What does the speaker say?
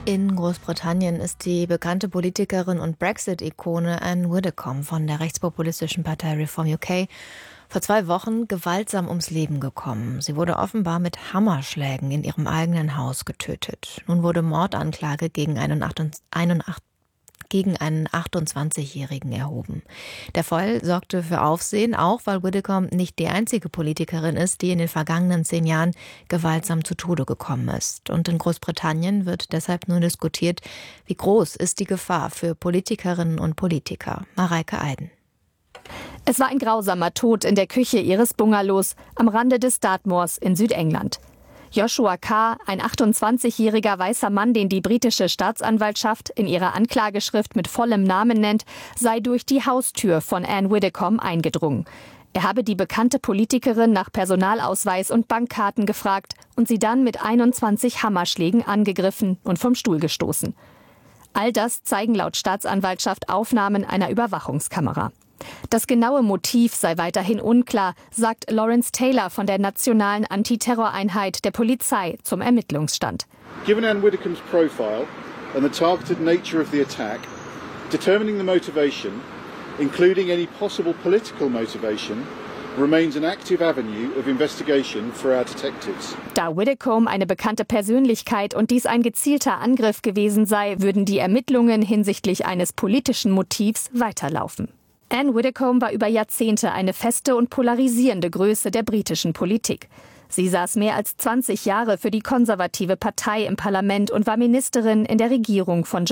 In Großbritannien ist die bekannte Politikerin und Brexit-Ikone Anne Widdecombe von der rechtspopulistischen Partei Reform UK vor 2 Wochen gewaltsam ums Leben gekommen. Sie wurde offenbar mit Hammerschlägen in ihrem eigenen Haus getötet. Nun wurde Mordanklage gegen einen 28-Jährigen erhoben. Der Fall sorgte für Aufsehen, auch weil Widdecombe nicht die einzige Politikerin ist, die in den vergangenen 10 Jahren gewaltsam zu Tode gekommen ist. Und in Großbritannien wird deshalb nun diskutiert, wie groß ist die Gefahr für Politikerinnen und Politiker. Mareike Eiden. Es war ein grausamer Tod in der Küche ihres Bungalows am Rande des Dartmoors in Südengland. Joshua Carr, ein 28-jähriger weißer Mann, den die britische Staatsanwaltschaft in ihrer Anklageschrift mit vollem Namen nennt, sei durch die Haustür von Anne Widdecombe eingedrungen. Er habe die bekannte Politikerin nach Personalausweis und Bankkarten gefragt und sie dann mit 21 Hammerschlägen angegriffen und vom Stuhl gestoßen. All das zeigen laut Staatsanwaltschaft Aufnahmen einer Überwachungskamera. Das genaue Motiv sei weiterhin unklar, sagt Lawrence Taylor von der Nationalen Antiterroreinheit der Polizei zum Ermittlungsstand. Given Anne Widdecombe's profile and the targeted nature of the attack, determining the motivation, including any possible political motivation, remains an active avenue of investigation for our detectives. Da Widdecombe eine bekannte Persönlichkeit und dies ein gezielter Angriff gewesen sei, würden die Ermittlungen hinsichtlich eines politischen Motivs weiterlaufen. Anne Widdecombe war über Jahrzehnte eine feste und polarisierende Größe der britischen Politik. Sie saß mehr als 20 Jahre für die konservative Partei im Parlament und war Ministerin in der Regierung von